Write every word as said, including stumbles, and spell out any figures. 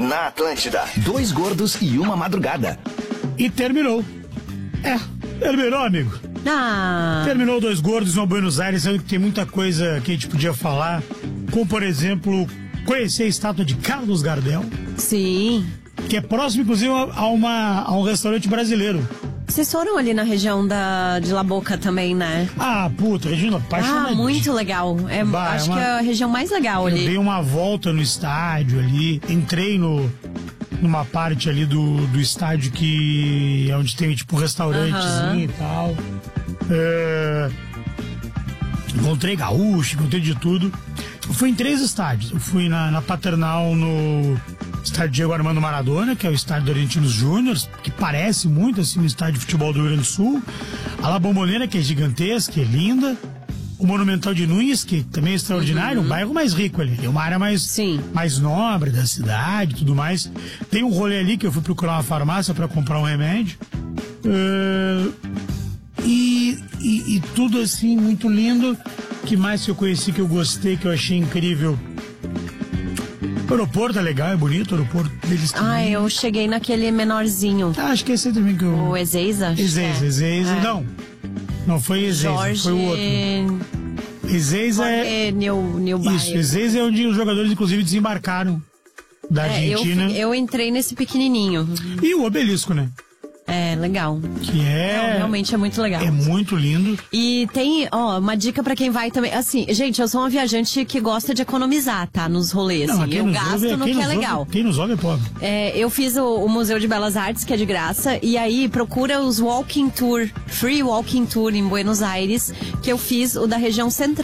na Atlântida. Dois gordos e uma madrugada. E terminou. É, terminou, amigo. Ah. Terminou Dois Gordos no Buenos Aires, sendo que tem muita coisa que a gente podia falar, como, por exemplo, conhecer a estátua de Carlos Gardel. Sim. Que é próximo, inclusive, a, uma, a um restaurante brasileiro. Vocês foram ali na região da, de La Boca também, né? Ah, puta, Regina, apaixonadinha. Ah, muito legal. É, Bah, acho é uma... que é a região mais legal ali. Eu dei uma volta no estádio ali, entrei no... numa parte ali do, do estádio que é onde tem tipo um restaurantezinho uhum. e tal. É... Encontrei gaúcho, encontrei de tudo. Eu fui em três estádios. Eu fui na, na Paternal, no estádio Diego Armando Maradona, que é o estádio do Argentinos Júniors, que parece muito assim no estádio de futebol do Rio Grande do Sul. A La Bombonera, que é gigantesca, que é linda. O Monumental de Nunes, que também é extraordinário, uhum. um bairro mais rico ali. É uma área mais, Sim. mais nobre da cidade e tudo mais. Tem um rolê ali que eu fui procurar uma farmácia para comprar um remédio. Uh, e, e, e tudo assim, muito lindo. Que mais que eu conheci, que eu gostei, que eu achei incrível? O aeroporto é legal, é bonito, o aeroporto deles também. Ah, eu cheguei naquele menorzinho. Ah, acho que esse aí também que eu... O Ezeiza? Ezeiza, é. Ezeiza, é. não. Não foi Ezeiza, Jorge... foi o outro. Ezeiza é... é New, New Isso, Ezeiza é onde os jogadores, inclusive, desembarcaram da é, Argentina. Eu, eu entrei nesse pequenininho. E o obelisco, né? É, legal. Que é... Não, realmente é muito legal. É muito lindo. E tem, ó, uma dica pra quem vai também. Assim, gente, eu sou uma viajante que gosta de economizar, tá? Nos rolês. Não, assim, eu gasto ouve, no que é legal. Ouve, quem nos ouve é pobre. É, eu fiz o, o Museu de Belas Artes, que é de graça. E aí, procura os walking tour, free walking tour em Buenos Aires, que eu fiz o da região central.